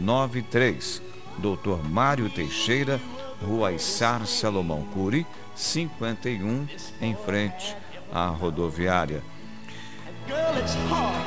93. Dr. Mário Teixeira, Rua Issar Salomão Cury, 51, em frente à rodoviária. Girl, it's hard.